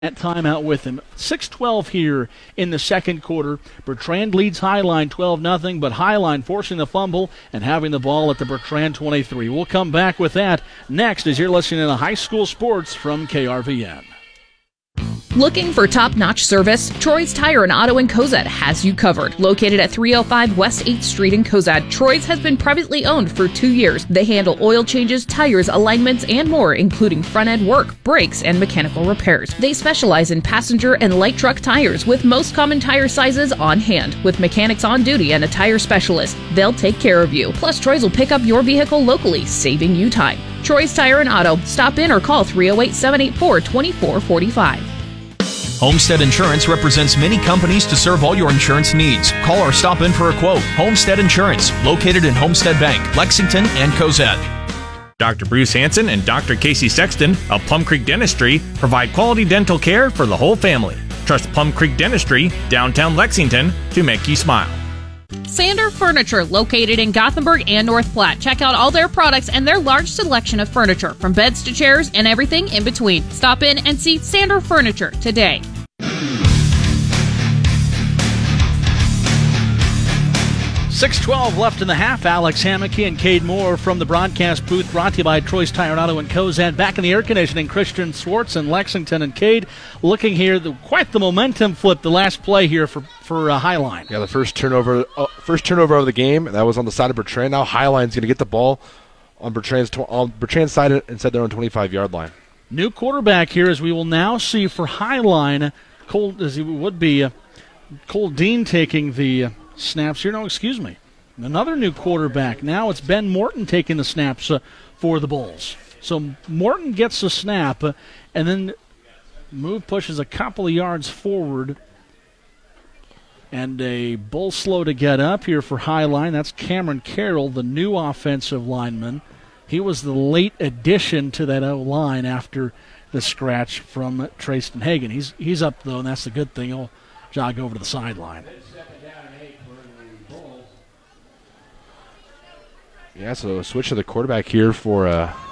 That timeout with him. 6:12 here in the second quarter. Bertrand leads Highline 12-0, but Highline forcing the fumble and having the ball at the Bertrand 23. We'll come back with that next as you're listening to High School Sports from KRVN. Looking for top-notch service? Troy's Tire and Auto in Cozad has you covered. Located at 305 West 8th Street in Cozad, Troy's has been privately owned for 2 years. They handle oil changes, tires, alignments, and more, including front-end work, brakes, and mechanical repairs. They specialize in passenger and light truck tires with most common tire sizes on hand. With mechanics on duty and a tire specialist, they'll take care of you. Plus, Troy's will pick up your vehicle locally, saving you time. Troy's Tire and Auto. Stop in or call 308-784-2445. Homestead Insurance represents many companies to serve all your insurance needs. Call or stop in for a quote. Homestead Insurance, located in Homestead Bank, Lexington, and Cozad. Dr. Bruce Hansen and Dr. Casey Sexton of Plum Creek Dentistry provide quality dental care for the whole family. Trust Plum Creek Dentistry, downtown Lexington, to make you smile. Sander Furniture, located in Gothenburg and North Platte. Check out all their products and their large selection of furniture, from beds to chairs and everything in between. Stop in and see Sander Furniture today. 6:12 left in the half. Alex Hammocky and Cade Moore from the broadcast booth, brought to you by Troy's Tire and Auto in Cozad. Back in the air conditioning, Christian Swartz in Lexington. And Cade, looking here, quite the momentum flip, the last play here for Highline. Yeah, the first turnover of the game, that was on the side of Bertrand. Now Highline's going to get the ball on Bertrand's side instead they're on 25-yard line. New quarterback here, as we will now see for Highline, Cole Dean taking the snaps here. No, excuse me. Another new quarterback. Now it's Ben Morton taking the snaps for the Bulls. So Morton gets the snap, and then move pushes a couple of yards forward. And a Bull slow to get up here for Highline. That's Cameron Carroll, the new offensive lineman. He was the late addition to that O-line after the scratch from Trayston Hagan. He's up, though, and that's the good thing. He'll jog over to the sideline. Yeah, so a switch to the quarterback here for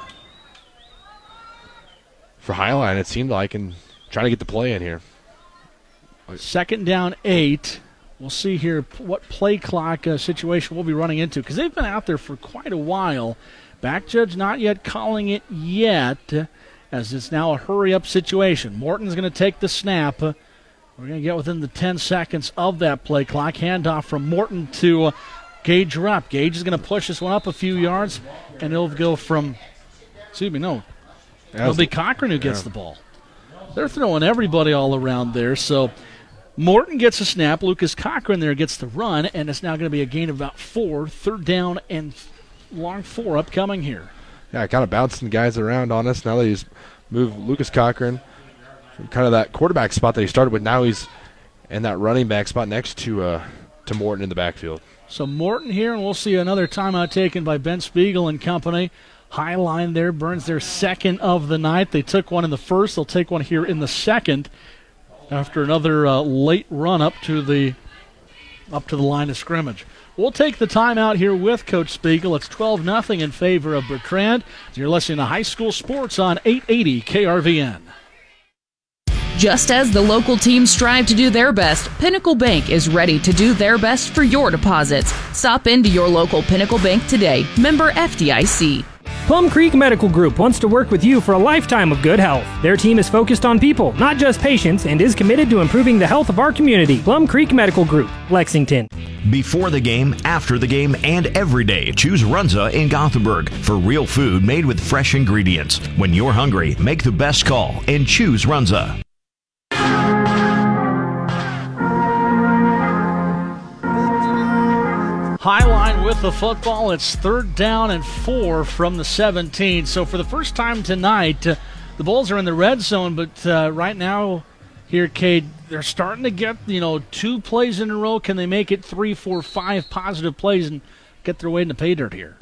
Highline, it seemed like, and trying to get the play in here. 2nd down 8. We'll see here what play clock situation we'll be running into, because they've been out there for quite a while. Back judge not yet calling it yet, as it's now a hurry-up situation. Morton's going to take the snap. We're going to get within the 10 seconds of that play clock. Handoff from Morton to Gage Rupp. Gage is going to push this one up a few yards, and it'll go from, it'll be Cochran who gets the ball. They're throwing everybody all around there, so Morton gets a snap. Lucas Cochran there gets the run, and it's now going to be a gain of about 4. 3rd down and long 4 upcoming here. Yeah, kind of bouncing guys around on us. Now that he's moved Lucas Cochran from kind of that quarterback spot that he started with. Now he's in that running back spot next to Morton in the backfield. So Morton here, and we'll see another timeout taken by Ben Spiegel and company. Highline there burns their 2nd of the night. They took one in the 1st. They'll take one here in the 2nd after another late run up to the line of scrimmage. We'll take the timeout here with Coach Spiegel. It's 12-0 in favor of Bertrand. You're listening to High School Sports on 880 KRVN. Just as the local teams strive to do their best, Pinnacle Bank is ready to do their best for your deposits. Stop into your local Pinnacle Bank today. Member FDIC. Plum Creek Medical Group wants to work with you for a lifetime of good health. Their team is focused on people, not just patients, and is committed to improving the health of our community. Plum Creek Medical Group, Lexington. Before the game, after the game, and every day, choose Runza in Gothenburg for real food made with fresh ingredients. When you're hungry, make the best call and choose Runza. Highline with the football. It's 3rd down and 4 from the 17. So for the first time tonight, the Bulls are in the red zone, but right now here, Cade, they're starting to get, 2 plays in a row. Can they make it 3, 4, 5 positive plays and get their way into pay dirt here?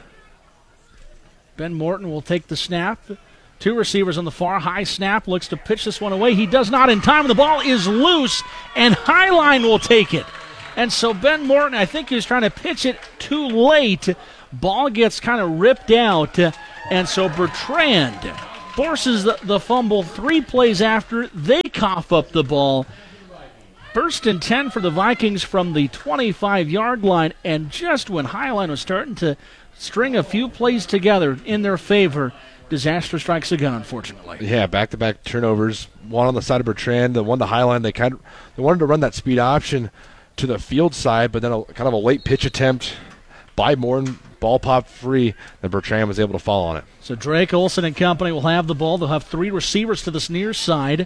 Ben Morton will take the snap. 2 receivers on the far. High snap, looks to pitch this one away. He does not in time. The ball is loose, and Highline will take it. And so Ben Morton, I think he was trying to pitch it too late. Ball gets kind of ripped out. And so Bertrand forces the fumble. 3 plays after, they cough up the ball. First and 10 for the Vikings from the 25-yard line, and just when Highline was starting to string a few plays together in their favor, disaster strikes again, unfortunately. Yeah, back-to-back turnovers. One on the side of Bertrand, the one to Highline. They wanted to run that speed option to the field side, but then kind of a late pitch attempt by Morton. Ball popped free, and Bertrand was able to fall on it. So Drake Olson and company will have the ball. They'll have 3 receivers to this near side.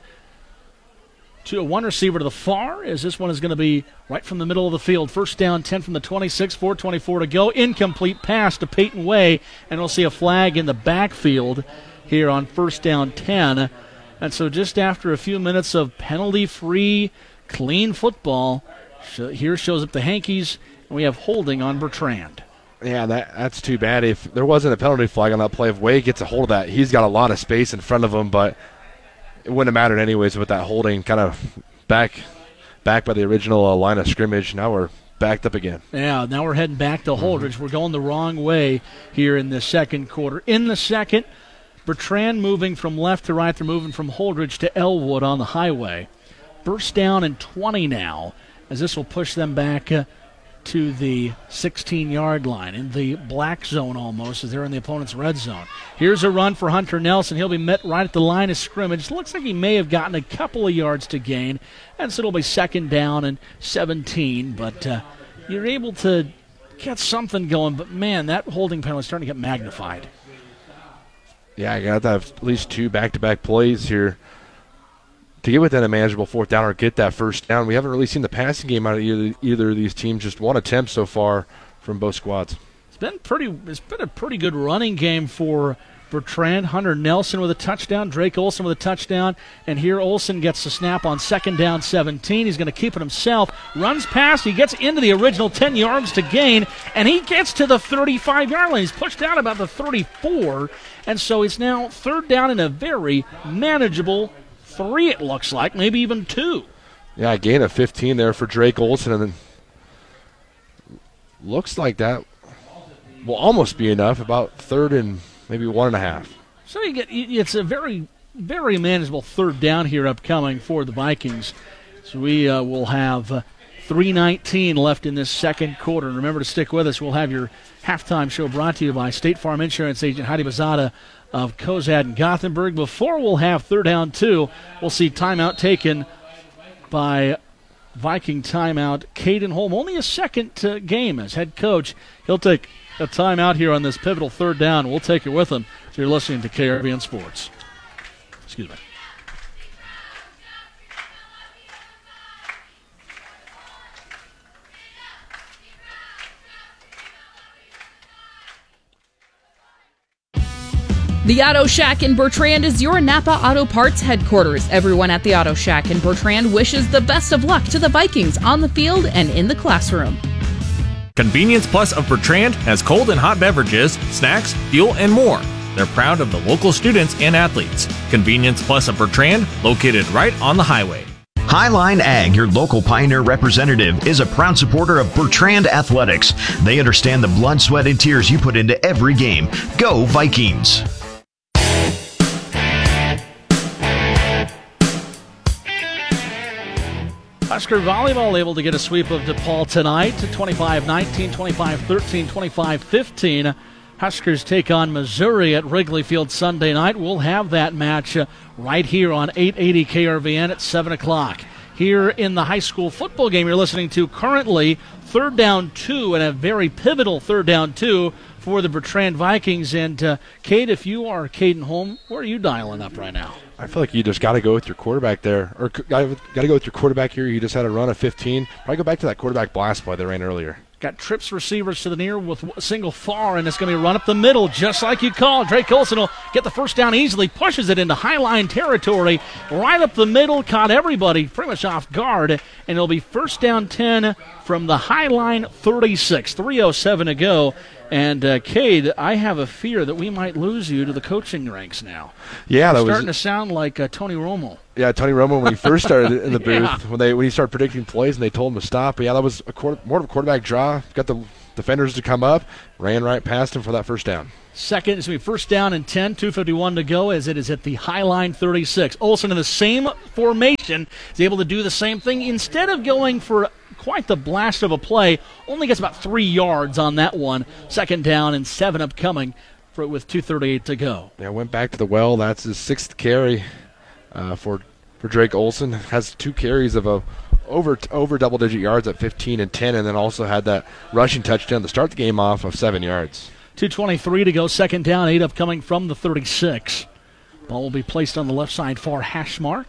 1 receiver to the far, as this one is going to be right from the middle of the field. First down, 10 from the 26, 4:24 to go. Incomplete pass to Peyton Way, and we'll see a flag in the backfield here on first down 10. And so just after a few minutes of penalty-free, clean football, here shows up the Hankies, and we have holding on Bertrand. Yeah, that's too bad. If there wasn't a penalty flag on that play, if Way gets a hold of that, he's got a lot of space in front of him, but it wouldn't have mattered anyways with that holding kind of back by the original line of scrimmage. Now we're backed up again. Yeah, now we're heading back to Holdridge. We're going the wrong way here in the second quarter. In the second, Bertrand moving from left to right. They're moving from Holdridge to Elwood on the highway. First down and 20 now, as this will push them back to the 16-yard line in the black zone almost, as they're in the opponent's red zone. Here's a run for Hunter Nelson. He'll be met right at the line of scrimmage. Looks like he may have gotten a couple of yards to gain, and so it'll be second down and 17. But you're able to get something going. But, man, that holding penalty is starting to get magnified. Yeah, I got to have at least 2 back-to-back plays here to get within a manageable fourth down or get that first down. We haven't really seen the passing game out of either of these teams. Just 1 attempt so far from both squads. It's been a pretty good running game for Bertrand. Hunter Nelson with a touchdown, Drake Olson with a touchdown, and here Olson gets the snap on second down 17. He's going to keep it himself, runs past, he gets into the original 10 yards to gain, and he gets to the 35-yard line. He's pushed out about the 34, and so it's now third down in a very manageable 3, it looks like, maybe even 2. Yeah, a gain of 15 there for Drake Olson, and then looks like that will almost be enough, about third and maybe 1.5. So it's a very, very manageable third down here upcoming for the Vikings. So we will have 3:19 left in this second quarter. And remember to stick with us. We'll have your halftime show brought to you by State Farm Insurance agent Heidi Bazada of Cozad and Gothenburg. Before we'll have third down 2, we'll see timeout taken by Viking timeout Caden Holm. Only a second game as head coach. He'll take a timeout here on this pivotal third down. We'll take it with him. So you're listening to KRVN Sports. Excuse me. The Auto Shack in Bertrand is your Napa Auto Parts headquarters. Everyone at the Auto Shack in Bertrand wishes the best of luck to the Vikings on the field and in the classroom. Convenience Plus of Bertrand has cold and hot beverages, snacks, fuel, and more. They're proud of the local students and athletes. Convenience Plus of Bertrand, located right on the highway. Highline Ag, your local Pioneer representative, is a proud supporter of Bertrand Athletics. They understand the blood, sweat, and tears you put into every game. Go Vikings! Husker volleyball able to get a sweep of DePaul tonight to 25-19, 25-13, 25-15. Huskers take on Missouri at Wrigley Field Sunday night. We'll have that match right here on 880 KRVN at 7 o'clock. Here in the high school football game you're listening to currently, third down 2, and a very pivotal third down 2 for the Bertrand Vikings. And, Cade, if you are Caden Holm, where are you dialing up right now? I feel like you just got to go with your quarterback there. Or got to go with your quarterback here. You just had a run of 15. Probably go back to that quarterback blast play they ran earlier. Got trips receivers to the near with a single far, and it's going to be run up the middle, just like you called. Drake Olson will get the first down easily, pushes it into Highline territory, right up the middle, caught everybody pretty much off guard, and it'll be first down 10 from the Highline 36. 3:07 to go. And, Cade, I have a fear that we might lose you to the coaching ranks now. Yeah, that was starting to sound like Tony Romo. Yeah, Tony Romo when he first started in the booth, when he started predicting plays and they told him to stop. But yeah, that was more of a quarterback draw. Got the defenders to come up, ran right past him for that first down. Second, it's going to be first down and 10, 2:51 to go as it is at the Highline 36. Olsen in the same formation is able to do the same thing. Instead of going for quite the blast of a play, only gets about 3 yards on that one. Second down and 7 upcoming with 2:38 to go. Yeah, went back to the well. That's his 6th carry for Drake Olsen. Has 2 carries of over double-digit yards at 15 and 10, and then also had that rushing touchdown to start the game off of 7 yards. 2:23 to go. Second down, 8 upcoming from the 36. Ball will be placed on the left side far hash mark.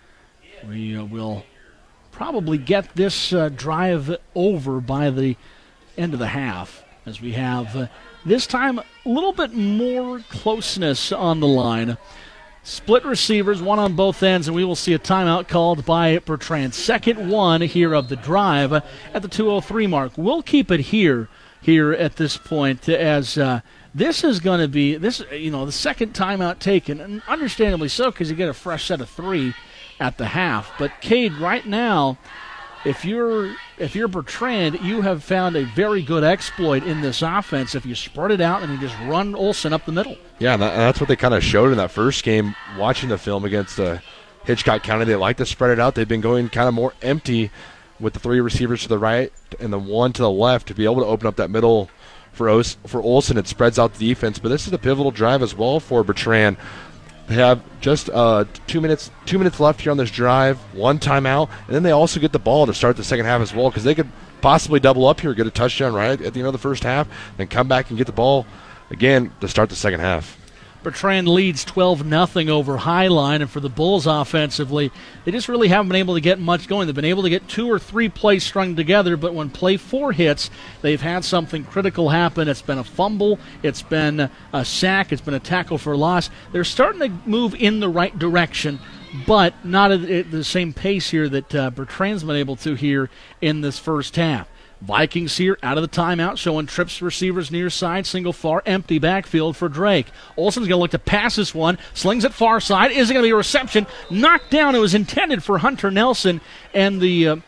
We will probably get this drive over by the end of the half, as we have this time a little bit more closeness on the line. Split receivers, one on both ends, and we will see a timeout called by Bertrand. Second one here of the drive at the 2:03 mark. We'll keep it here at this point, as this is going to be the second timeout taken, and understandably so, because you get a fresh set of 3 at the half. But Cade, right now, if you're Bertrand, you have found a very good exploit in this offense if you spread it out and you just run Olsen up the middle. Yeah, that's what they kind of showed in that first game. Watching the film against Hitchcock County, they like to spread it out. They've been going kind of more empty with the 3 receivers to the right and the 1 to the left to be able to open up that middle for Olsen. It spreads out the defense. But this is a pivotal drive as well for Bertrand. They have just 2 minutes left here on this drive, 1 timeout, and then they also get the ball to start the second half as well, because they could possibly double up here, get a touchdown right at the end of the first half, then come back and get the ball again to start the second half. Bertrand leads 12-0 over Highline, and for the Bulls offensively, they just really haven't been able to get much going. They've been able to get 2 or 3 plays strung together, but when play 4 hits, they've had something critical happen. It's been a fumble, it's been a sack, it's been a tackle for loss. They're starting to move in the right direction, but not at the same pace here that Bertrand's been able to here in this first half. Vikings here out of the timeout, showing trips receivers near side, single far, empty backfield for Drake. Olsen's going to look to pass this one, slings it far side. Is it going to be a reception? Knocked down. It was intended for Hunter Nelson, and the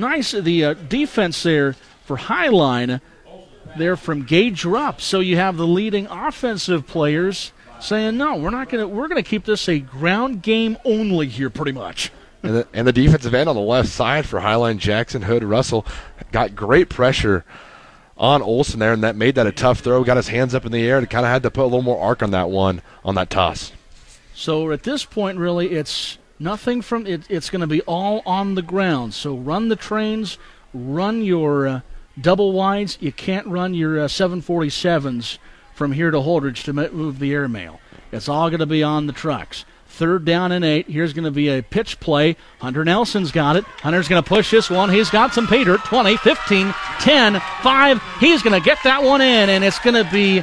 defense there for Highline there from Gage Rupp. So you have the leading offensive players saying, no, we're going to keep this a ground game only here pretty much. And the defensive end on the left side for Highline, Jackson, Hood, Russell, got great pressure on Olsen there, and that made that a tough throw. Got his hands up in the air and kind of had to put a little more arc on that one, on that toss. So at this point, really, it's nothing from it. It's going to be all on the ground. So run the trains, run your double wides. You can't run your 747s from here to Holdridge to move the airmail. It's all going to be on the trucks. Third down and 8. Here's going to be a pitch play. Hunter Nelson's got it. Hunter's going to push this one. He's got some pay dirt. 20, 15, 10, 5. He's going to get that one in, and it's going to be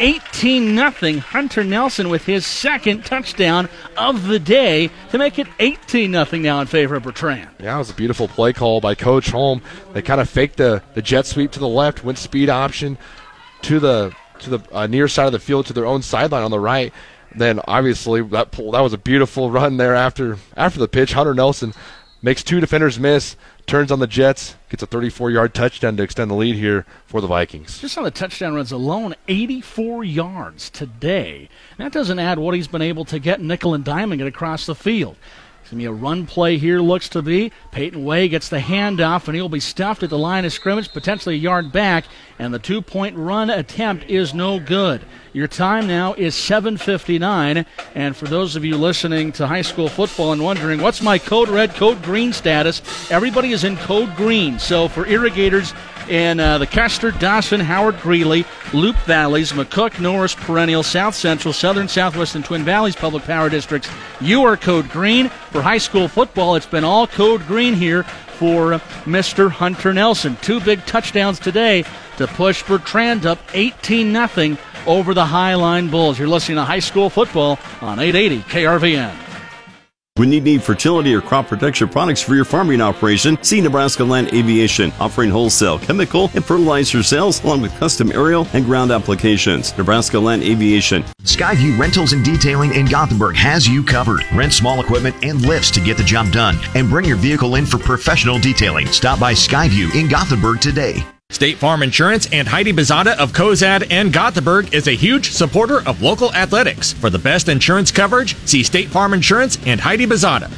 18-0. Hunter Nelson with his second touchdown of the day to make it 18-0 now in favor of Bertrand. Yeah, it was a beautiful play call by Coach Holm. They kind of faked the jet sweep to the left, went speed option to the near side of the field to their own sideline on the right. Then obviously that was a beautiful run there after the pitch. Hunter Nelson makes 2 defenders miss, turns on the Jets, gets a 34-yard touchdown to extend the lead here for the Vikings. Just on the touchdown runs alone, 84 yards today. That doesn't add what he's been able to get nickel and diming it across the field. It's going to be a run play here, looks to be. Peyton Way gets the handoff, and he'll be stuffed at the line of scrimmage, potentially a yard back, and the 2-point run attempt is no good. Your time now is 7:59, and for those of you listening to high school football and wondering, what's my code red, code green status? Everybody is in code green. So for irrigators in the Custer, Dawson, Howard, Greeley, Loop Valleys, McCook, Norris, Perennial, South Central, Southern, Southwest, and Twin Valleys Public Power Districts, you are code green. For high school football, it's been all code green here for Mr. Hunter Nelson. 2 big touchdowns today to push Bertrand up 18-0 over the Highline Bulls. You're listening to high school football on 880 KRVN. When you need fertility or crop protection products for your farming operation, see Nebraska Land Aviation, offering wholesale, chemical, and fertilizer sales along with custom aerial and ground applications. Nebraska Land Aviation. Skyview Rentals and Detailing in Gothenburg has you covered. Rent small equipment and lifts to get the job done, and bring your vehicle in for professional detailing. Stop by Skyview in Gothenburg today. State Farm Insurance and Heidi Bezada of Cozad and Gothenburg is a huge supporter of local athletics. For the best insurance coverage, see State Farm Insurance and Heidi Bezada.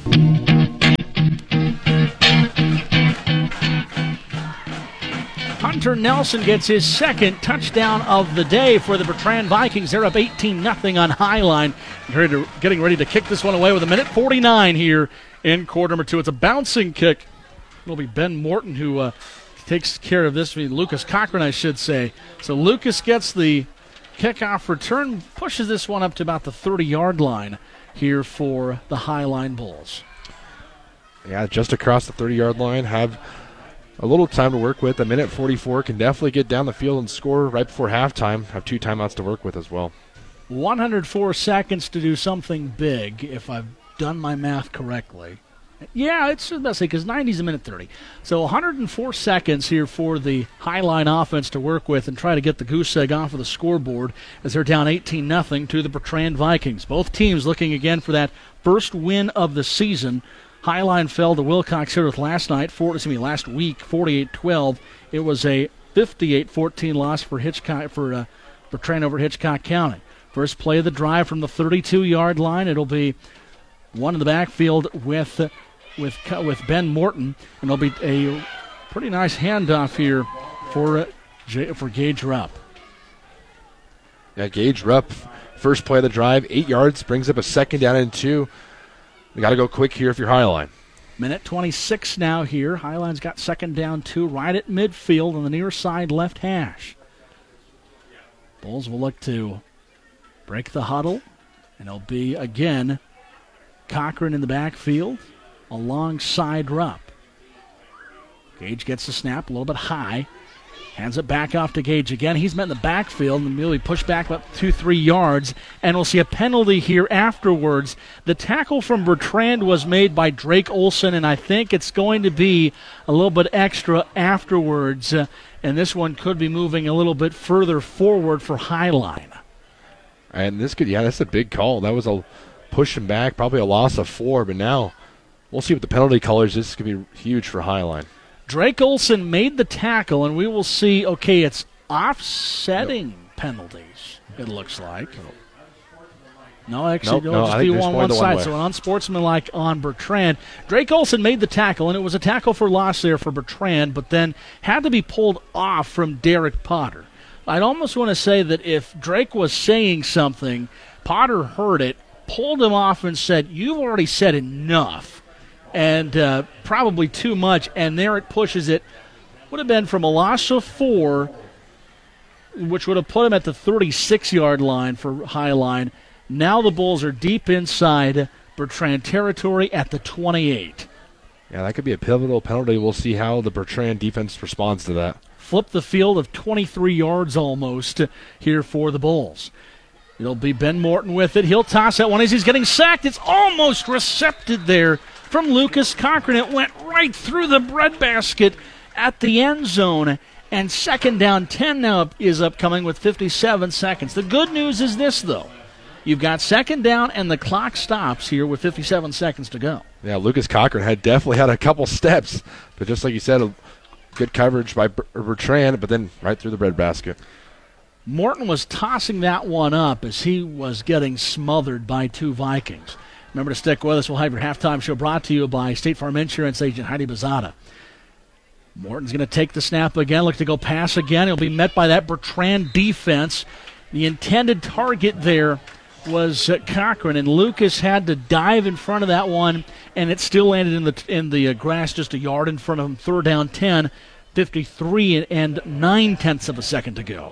Hunter Nelson gets his second touchdown of the day for the Bertrand Vikings. They're up 18-0 on Highline. Getting ready to kick this one away with 1:49 here in quarter number 2. It's a bouncing kick. It'll be Ben Morton who takes care of this. Lucas Cochran, I should say. So Lucas gets the kickoff return, pushes this one up to about the 30-yard line here for the Highline Bulls. Yeah, just across the 30-yard line. Have a little time to work with. 1:44 can definitely get down the field and score right before halftime. Have 2 timeouts to work with as well. 104 seconds to do something big, if I've done my math correctly. Yeah, it's the best because 90 is 1:30. So 104 seconds here for the Highline offense to work with and try to get the goose egg off of the scoreboard as they're down 18-0 to the Bertrand Vikings. Both teams looking again for that first win of the season. Highline fell to Wilcox here last week, 48-12. It was a 58-14 loss for Bertrand over Hitchcock County. First play of the drive from the 32-yard line. It'll be one in the backfield with Ben Morton, and it'll be a pretty nice handoff here for Gage Rupp. Yeah, Gage Rupp, first play of the drive, 8 yards, brings up a 2nd down and 2. You got to go quick here if you're Highline. 1:26 now here. Highline's got 2nd down 2 right at midfield on the near side left hash. Bulls will look to break the huddle, and it'll be again Cochran in the backfield alongside Rupp. Gage gets the snap a little bit high. Hands it back off to Gage again. He's met in the backfield and really pushed back about 2-3 yards. And we'll see a penalty here afterwards. The tackle from Bertrand was made by Drake Olson, and I think it's going to be a little bit extra afterwards. And this one could be moving a little bit further forward for Highline. And that's a big call. That was a pushing back, probably a loss of 4, but now we'll see what the penalty colors. This could be huge for Highline. Drake Olson made the tackle, and we will see, okay, it's offsetting penalties, it looks like. No, actually, it'll just be one side. So an unsportsmanlike on Bertrand. Drake Olson made the tackle, and it was a tackle for loss there for Bertrand, but then had to be pulled off from Derek Potter. I'd almost want to say that if Drake was saying something, Potter heard it, pulled him off and said, "You've already said enough." And probably too much, and there it pushes it. Would have been from a loss of 4, which would have put him at the 36-yard line for Highline. Now the Bulls are deep inside Bertrand territory at the 28. Yeah, that could be a pivotal penalty. We'll see how the Bertrand defense responds to that. Flip the field of 23 yards almost here for the Bulls. It'll be Ben Morton with it. He'll toss that one as he's getting sacked. It's almost recepted there from Lucas Cochran. It went right through the breadbasket at the end zone. And 2nd down 10 now is upcoming with 57 seconds. The good news is this, though. You've got 2nd down, and the clock stops here with 57 seconds to go. Yeah, Lucas Cochran definitely had a couple steps. But just like you said, good coverage by Bertrand, but then right through the breadbasket. Morton was tossing that one up as he was getting smothered by 2 Vikings. Remember to stick with us. We'll have your halftime show brought to you by State Farm Insurance agent Heidi Bezada. Morton's going to take the snap again, look to go pass again. He'll be met by that Bertrand defense. The intended target there was Cochran, and Lucas had to dive in front of that one, and it still landed in the grass just a yard in front of him. 3rd down 10, 53 and 9/10 of a second to go.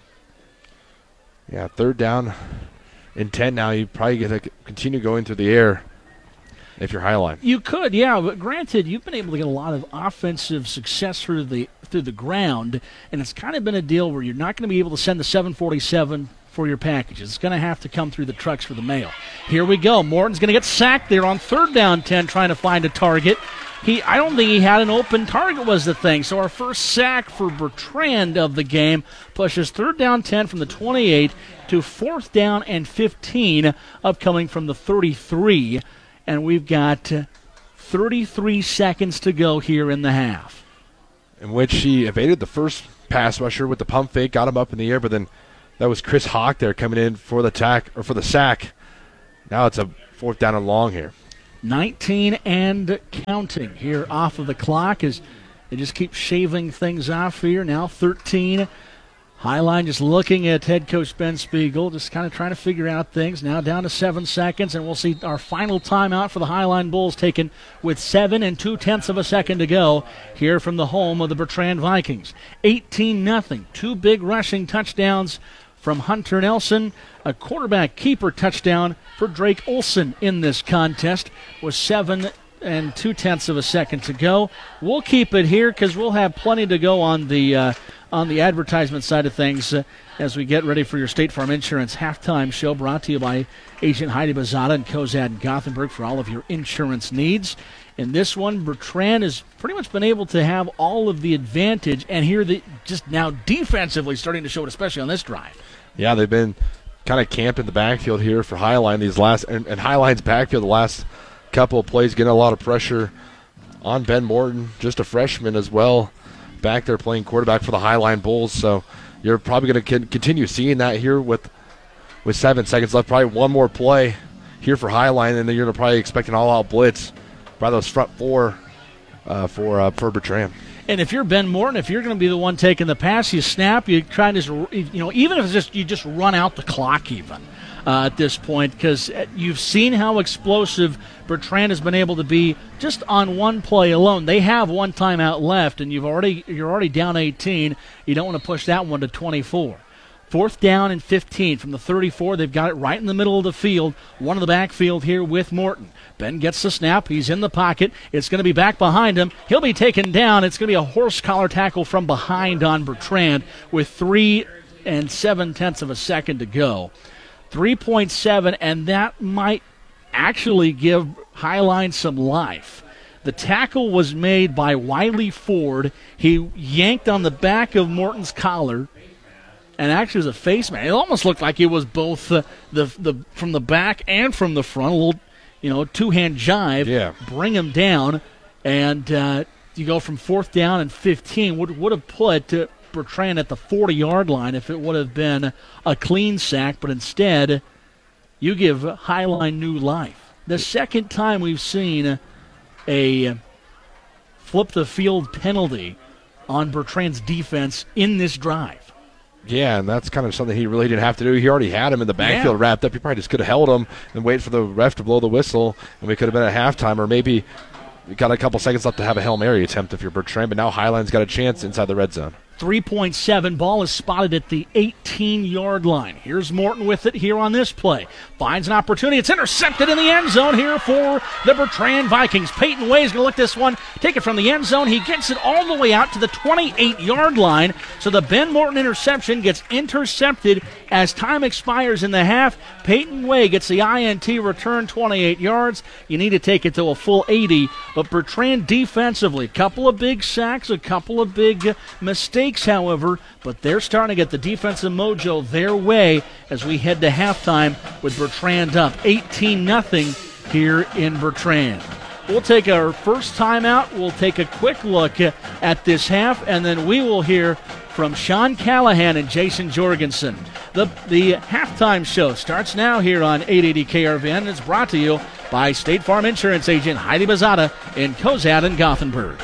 Yeah, 3rd down and 10 now. You probably get to continue going through the air if you're Highline. You could, yeah, but granted, you've been able to get a lot of offensive success through the ground, and it's kind of been a deal where you're not going to be able to send the 747 for your packages. It's going to have to come through the trucks for the mail. Here we go. Morton's going to get sacked there on 3rd down 10 trying to find a target. I don't think he had an open target was the thing. So our first sack for Bertrand of the game pushes 3rd down 10 from the 28 to 4th down and 15 upcoming from the 33. And we've got 33 seconds to go here in the half. in which he evaded the first pass rusher with the pump fake, got him up in the air, but then that was Chris Hawk there coming in for the sack. Now it's a 4th down and long here. 19 and counting here off of the clock as they just keep shaving things off here. Now 13. Highline just looking at head coach Ben Spiegel, just kind of trying to figure out things. Now down to 7 seconds, and we'll see our final timeout for the Highline Bulls taken with 7 2/10 of a second to go here from the home of the Bertrand Vikings. 18-0. 2 big rushing touchdowns from Hunter Nelson. A quarterback keeper touchdown for Drake Olson in this contest with 7 2/10 of a second to go. We'll keep it here because we'll have plenty to go on the advertisement side of things as we get ready for your State Farm Insurance halftime show, brought to you by Agent Heidi Bazada and Cozad and Gothenburg for all of your insurance needs. In this one, Bertrand has pretty much been able to have all of the advantage, and here just now defensively starting to show it, especially on this drive. Yeah, they've been kind of camped in the backfield here for Highline and Highline's backfield the last couple of plays, getting a lot of pressure on Ben Morton, just a freshman as well, back there playing quarterback for the Highline Bulls. So you're probably going to continue seeing that here with 7 seconds left. Probably one more play here for Highline, and then you're probably expecting all-out blitz by those front 4 for Bertrand. And if you're Ben Morton, if you're going to be the one taking the pass, you snap, you try to, even if it's just you just run out the clock even at this point, because you've seen how explosive Bertrand has been able to be just on one play alone. They have one timeout left, and you're already down 18. You don't want to push that one to 24. 4th down and 15 from the 34. They've got it right in the middle of the field. One of the backfield here with Morton. Ben gets the snap. He's in the pocket. It's going to be back behind him. He'll be taken down. It's going to be a horse collar tackle from behind on Bertrand with 3 7/10 of a second to go. 3.7, and that might actually give Highline some life. The tackle was made by Wiley Ford. He yanked on the back of Morton's collar, and actually was a face man. It almost looked like it was both the from the back and from the front. A little, 2-hand jive. Yeah. Bring him down, and you go from 4th down and 15. Would have put Bertrand at the 40-yard line if it would have been a clean sack, but instead you give Highline new life. The second time we've seen a flip-the-field penalty on Bertrand's defense in this drive. Yeah, and that's kind of something he really didn't have to do. He already had him in the backfield wrapped up. He probably just could have held him and waited for the ref to blow the whistle, and we could have been at halftime, or maybe we got a couple seconds left to have a Hail Mary attempt if you're Bertrand, but now Highline's got a chance inside the red zone. 3.7. Ball is spotted at the 18-yard line. Here's Morton with it here on this play. Finds an opportunity. It's intercepted in the end zone here for the Bertrand Vikings. Peyton Way is going to look this one, take it from the end zone. He gets it all the way out to the 28-yard line. So the Ben Morton interception gets intercepted as time expires in the half. Peyton Way gets the INT return, 28 yards. You need to take it to a full 80. But Bertrand defensively, a couple of big sacks, a couple of big mistakes, however, but they're starting to get the defensive mojo their way as we head to halftime with Bertrand up 18-0 here in Bertrand. We'll take our first timeout. We'll take a quick look at this half, and then we will hear from Sean Callahan and Jason Jorgensen. The halftime show starts now here on 880 KRVN. It's brought to you by State Farm Insurance Agent Heidi Bazada in Cozad and Gothenburg.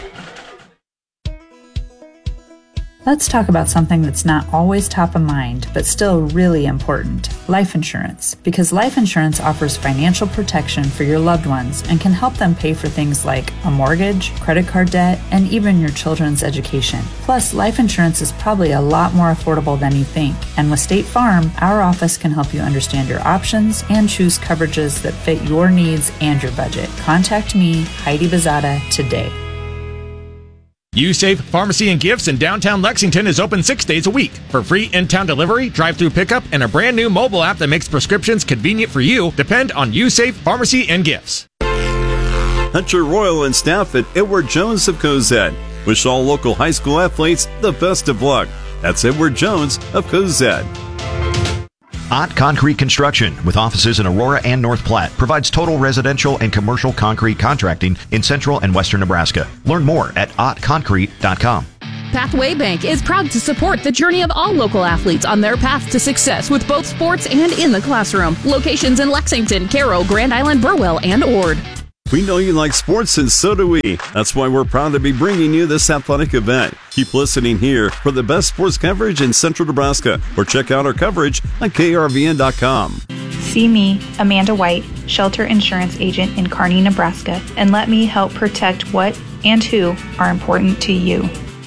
Let's talk about something that's not always top of mind, but still really important: life insurance. Because life insurance offers financial protection for your loved ones and can help them pay for things like a mortgage, credit card debt, and even your children's education. Plus, life insurance is probably a lot more affordable than you think. And with State Farm, our office can help you understand your options and choose coverages that fit your needs and your budget. Contact me, Heidi Bazada, today. USafe Pharmacy and Gifts in downtown Lexington is open 6 days a week. For free in-town delivery, drive-through pickup, and a brand new mobile app that makes prescriptions convenient for you, depend on USafe Pharmacy and Gifts. Hunter Royal and staff at Edward Jones of Cozad wish all local high school athletes the best of luck. That's Edward Jones of Cozad. Ott Concrete Construction, with offices in Aurora and North Platte, provides total residential and commercial concrete contracting in central and western Nebraska. Learn more at ottconcrete.com. Pathway Bank is proud to support the journey of all local athletes on their path to success with both sports and in the classroom. Locations in Lexington, Caro, Grand Island, Burwell, and Ord. We know you like sports, and so do we. That's why we're proud to be bringing you this athletic event. Keep listening here for the best sports coverage in Central Nebraska, or check out our coverage at krvn.com. See me, Amanda White, Shelter Insurance Agent in Kearney, Nebraska, and let me help protect what and who are important to you.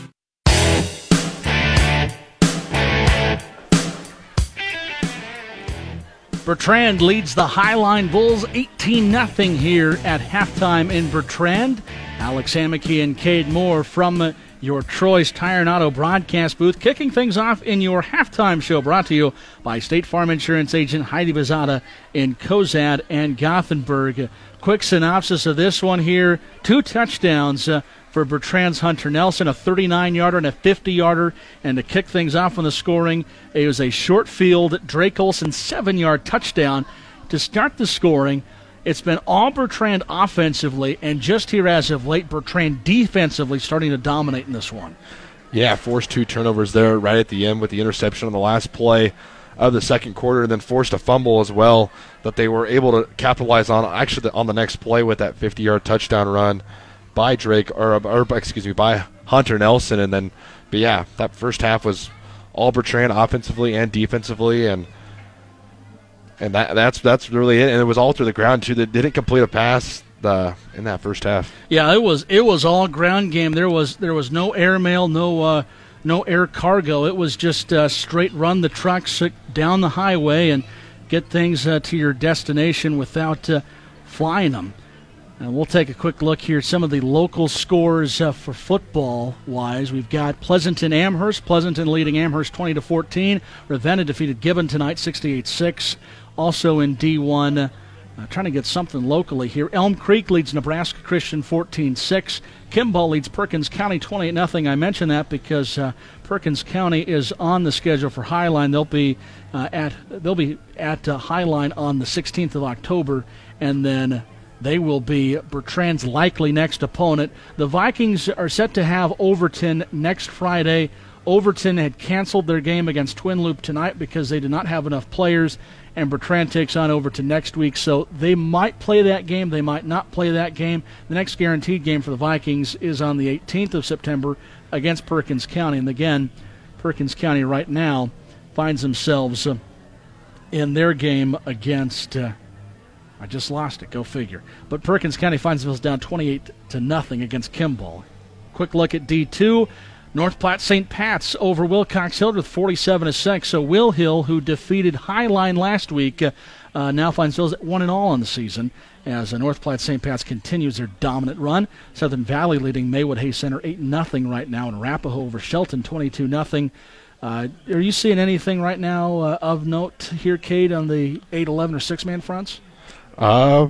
Bertrand leads the Highline Bulls 18-0 here at halftime in Bertrand. Alex Hammocky and Cade Moore from your Troy's Tire and Auto broadcast booth, kicking things off in your halftime show, brought to you by State Farm Insurance Agent Heidi Bezada in Cozad and Gothenburg. Quick synopsis of this one here. 2 touchdowns for Bertrand's Hunter Nelson, a 39-yarder and a 50-yarder. And to kick things off on the scoring, it was a short field Drake Olson 7-yard touchdown to start the scoring. It's been all Bertrand offensively, and just here as of late, Bertrand defensively starting to dominate in this one. Yeah, forced 2 turnovers there right at the end with the interception on the last play of the second quarter, and then forced a fumble as well that they were able to capitalize on actually on the next play with that 50-yard touchdown run by by Hunter Nelson. And then, but yeah, that first half was all Bertrand offensively and defensively, and that's really it. And it was all through the ground too. They didn't complete a pass in that first half. Yeah, it was all ground game. There was no airmail, no air cargo. It was just straight run the trucks down the highway and get things to your destination without flying them. And we'll take a quick look here at some of the local scores for football-wise. We've got Pleasanton-Amherst. Pleasanton leading Amherst 20-14. Ravenna defeated Gibbon tonight 68-6. Also in D1, trying to get something locally here. Elm Creek leads Nebraska Christian 14-6. Kimball leads Perkins County 28-0. I mention that because Perkins County is on the schedule for Highline. They'll be at Highline on the 16th of October, and then they will be Bertrand's likely next opponent. The Vikings are set to have Overton next Friday. Overton had canceled their game against Twin Loop tonight because they did not have enough players, and Bertrand takes on Overton next week. So they might play that game. They might not play that game. The next guaranteed game for the Vikings is on the 18th of September against Perkins County. And again, Perkins County right now finds themselves in their game against I just lost it. Go figure. But Perkins County finds themselves down 28-0 against Kimball. Quick look at D2. North Platte St. Pat's over Wilcox Hill with 47-6. So Will Hill, who defeated Highline last week, now finds themselves at 1-0 on the season as North Platte St. Pat's continues their dominant run. Southern Valley leading Maywood Hay Center 8-0 right now, and Arapahoe over Shelton 22-0. Are you seeing anything right now of note here, Cade, on the 8-11 or 6-man fronts? I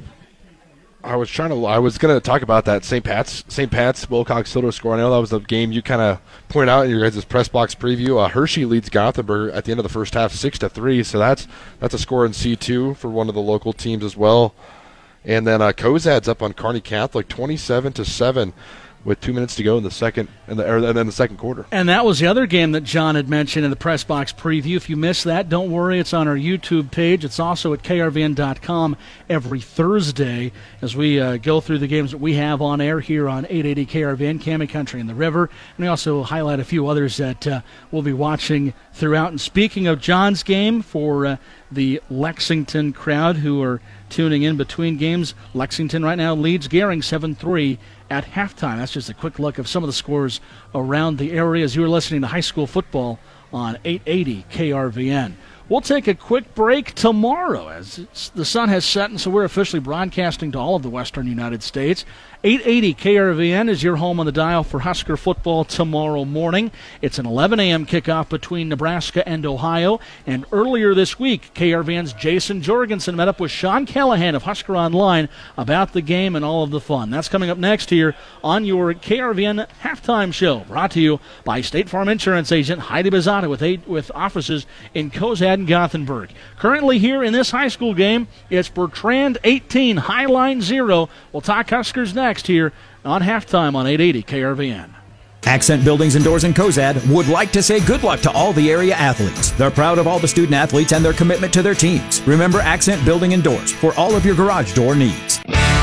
was going to talk about that St. Pat's Wilcox Hill score. I know that was the game you kind of pointed out in your guys' press box preview. Hershey leads Gothenburg at the end of the first half 6-3, so that's a score in C2 for one of the local teams as well. And then Cozad's up on Kearney Catholic 27-7. With 2 minutes to go in the second quarter. And that was the other game that John had mentioned in the press box preview. If you missed that, don't worry. It's on our YouTube page. It's also at krvn.com every Thursday as we go through the games that we have on air here on 880 KRVN, Cammie Country and the River. And we also highlight a few others that we'll be watching throughout. And speaking of John's game, for the Lexington crowd who are tuning in between games, Lexington right now leads Gering 7-3 at halftime. That's just a quick look of some of the scores around the area as you are listening to high school football on 880 KRVN. We'll take a quick break tomorrow as the sun has set, and so we're officially broadcasting to all of the western United States. 880 KRVN is your home on the dial for Husker football tomorrow morning. It's an 11 a.m. kickoff between Nebraska and Ohio. And earlier this week, KRVN's Jason Jorgensen met up with Sean Callahan of Husker Online about the game and all of the fun. That's coming up next here on your KRVN halftime show, brought to you by State Farm Insurance Agent Heidi Bezada with offices in Cozad and Gothenburg. Currently here in this high school game, it's Bertrand 18, Highline 0. We'll talk Huskers next here on halftime on 880 KRVN. Accent Buildings and Doors in Cozad would like to say good luck to all the area athletes. They're proud of all the student athletes and their commitment to their teams. Remember Accent Building and Doors for all of your garage door needs.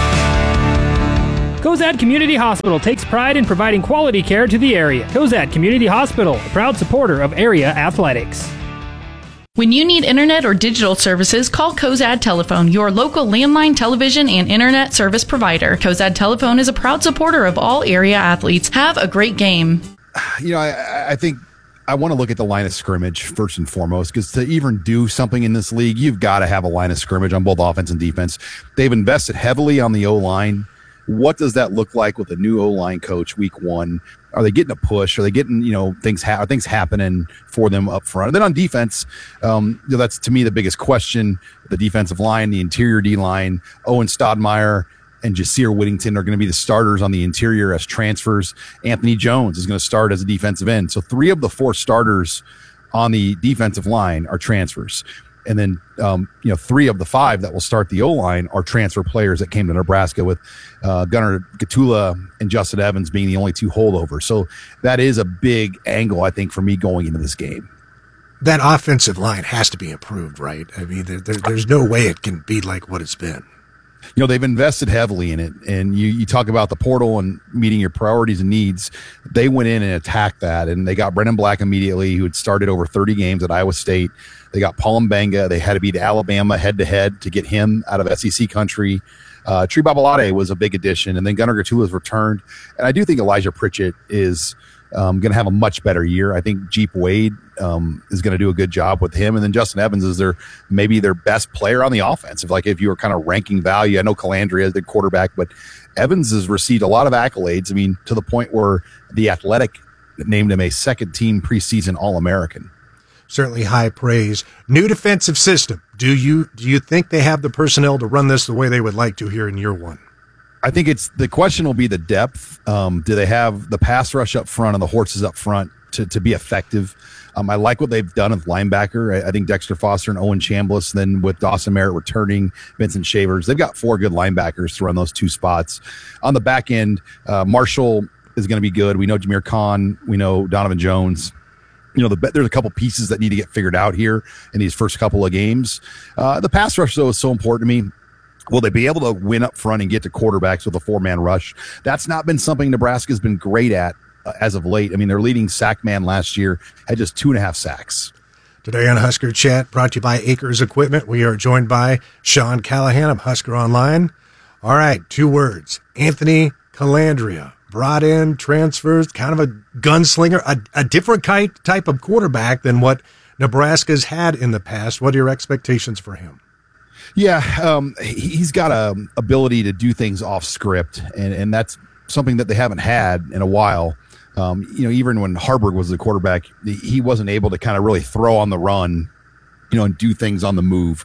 Cozad Community Hospital takes pride in providing quality care to the area. Cozad Community Hospital, a proud supporter of area athletics. When you need internet or digital services, call Cozad Telephone, your local landline, television, and internet service provider. Cozad Telephone is a proud supporter of all area athletes. Have a great game. You know, I think I want to look at the line of scrimmage first and foremost, because to even do something in this league, you've got to have a line of scrimmage on both offense and defense. They've invested heavily on the O-line. What does that look like with a new O-line coach week one? Are they getting a push? Are they getting, things happening for them up front? And then on defense, that's to me the biggest question. The defensive line, the interior D-line, Owen Stodmeyer and Jasir Whittington are going to be the starters on the interior as transfers. Anthony Jones is going to start as a defensive end. So 3 of the 4 starters on the defensive line are transfers. And then, 3 of the 5 that will start the O-line are transfer players that came to Nebraska, with Gunnar Gatula and Justin Evans being the only 2 holdovers. So that is a big angle, I think, for me going into this game. That offensive line has to be improved, right? I mean, there's no way it can be like what it's been. They've invested heavily in it, and you talk about the portal and meeting your priorities and needs. They went in and attacked that, and they got Brennan Black immediately, who had started over 30 games at Iowa State. They got Paul Mbenga. They had to beat Alabama head-to-head to get him out of SEC country. Tree Babalade was a big addition, and then Gunnar Gatula's returned. And I do think Elijah Pritchett is going to have a much better year. I think Jeep Wade is going to do a good job with him. And then Justin Evans is maybe their best player on the offense. If you were kind of ranking value, I know Calandria is the quarterback, but Evans has received a lot of accolades. I mean, to the point where The Athletic named him a second-team preseason All-American. Certainly high praise. New defensive system. Do you think they have the personnel to run this the way they would like to here in year one? I think the question will be the depth. Do they have the pass rush up front and the horses up front to be effective? I like what they've done with linebacker. I think Dexter Foster and Owen Chambliss, then with Dawson Merritt returning, Vincent Shavers, they've got 4 good linebackers to run those 2 spots. On the back end, Marshall is going to be good. We know Jameer Khan. We know Donovan Jones. There's a couple pieces that need to get figured out here in these first couple of games. The pass rush, though, is so important to me. Will they be able to win up front and get to quarterbacks with a 4-man rush? That's not been something Nebraska's been great at as of late. I mean, their leading sack man last year had just 2.5 sacks. Today on Husker Chat, brought to you by Acres Equipment, we are joined by Sean Callahan of Husker Online. All right, 2 words. Anthony Calandria. Brought in, transfers, kind of a gunslinger, a different type of quarterback than what Nebraska's had in the past. What are your expectations for him? Yeah, he's got a ability to do things off script, and that's something that they haven't had in a while. Even when Harburg was the quarterback, he wasn't able to kind of really throw on the run, and do things on the move.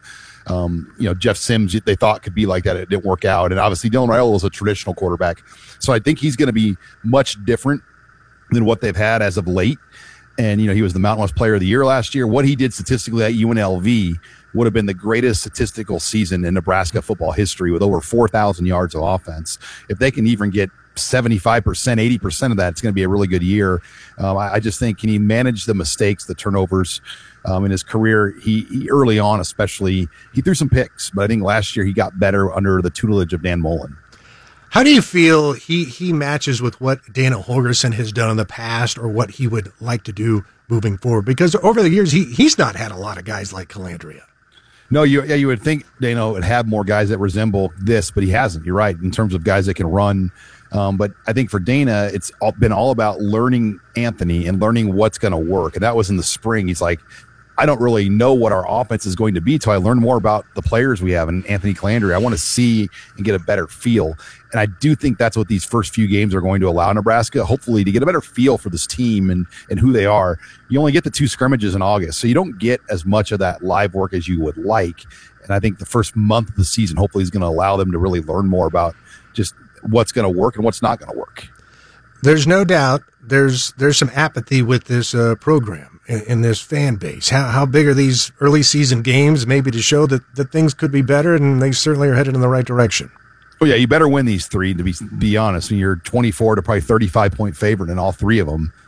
Jeff Sims, they thought could be like that. It didn't work out. And obviously Dylan Raiola was a traditional quarterback. So I think he's going to be much different than what they've had as of late. And, he was the Mountain West Player of the Year last year. What he did statistically at UNLV would have been the greatest statistical season in Nebraska football history, with over 4,000 yards of offense. If they can even get 75%, 80% of that, it's going to be a really good year. I just think, can he manage the mistakes, the turnovers? In his career, he early on especially, he threw some picks, but I think last year he got better under the tutelage of Dan Mullen. How do you feel he matches with what Dana Holgorsen has done in the past, or what he would like to do moving forward? Because over the years, he's not had a lot of guys like Calandria. No, you would think Dana would have more guys that resemble this, but he hasn't. You're right, in terms of guys that can run. But I think for Dana, it's been all about learning Anthony and learning what's going to work. And that was in the spring. He's like, I don't really know what our offense is going to be till I learn more about the players we have and Anthony Calandria. I want to see and get a better feel. And I do think that's what these first few games are going to allow Nebraska, hopefully, to get a better feel for this team and who they are. You only get the 2 scrimmages in August, so you don't get as much of that live work as you would like. And I think the first month of the season hopefully is going to allow them to really learn more about just what's going to work and what's not going to work. There's no doubt there's some apathy with this program in this fan base. How big are these early season games, maybe to show that things could be better, and they certainly are headed in the right direction? Oh, yeah, you better win these three, to be honest. I mean, you're 24 to probably 35-point favorite in all three of them.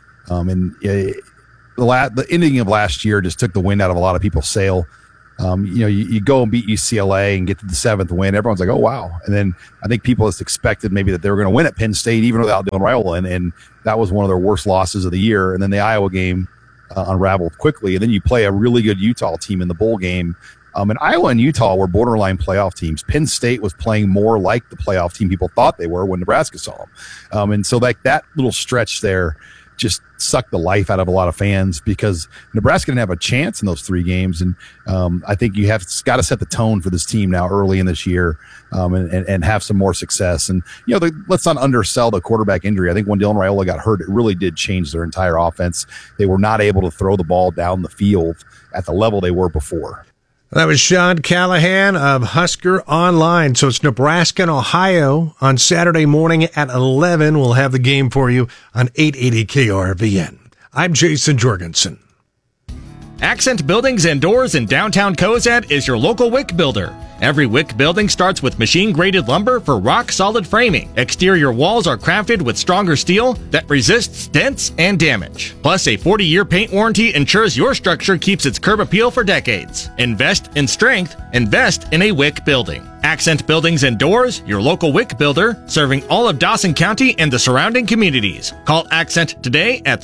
The ending of last year just took the wind out of a lot of people's sail. You go and beat UCLA and get to the 7th win. Everyone's like, oh, wow. And then I think people just expected maybe that they were going to win at Penn State even without Dylan Raiola, and that was one of their worst losses of the year. And then the Iowa game unraveled quickly. And then you play a really good Utah team in the bowl game. And Iowa and Utah were borderline playoff teams. Penn State was playing more like the playoff team people thought they were when Nebraska saw them. And so like that little stretch there just sucked the life out of a lot of fans because Nebraska didn't have a chance in those 3 games. And I think you have got to set the tone for this team now early in this year and have some more success. And, let's not undersell the quarterback injury. I think when Dylan Raiola got hurt, it really did change their entire offense. They were not able to throw the ball down the field at the level they were before. That was Sean Callahan of Husker Online. So it's Nebraska and Ohio on Saturday morning at 11. We'll have the game for you on 880 KRVN. I'm Jason Jorgensen. Accent Buildings and Doors in downtown Cozad is your local WIC builder. Every WIC building starts with machine-graded lumber for rock-solid framing. Exterior walls are crafted with stronger steel that resists dents and damage. Plus, a 40-year paint warranty ensures your structure keeps its curb appeal for decades. Invest in strength. Invest in a WIC building. Accent Buildings and Doors, your local WIC builder, serving all of Dawson County and the surrounding communities. Call Accent today at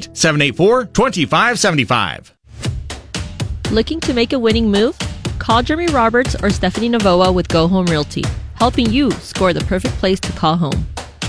308-784-2575. Looking to make a winning move? Call Jeremy Roberts or Stephanie Navoa with Go Home Realty, helping you score the perfect place to call home.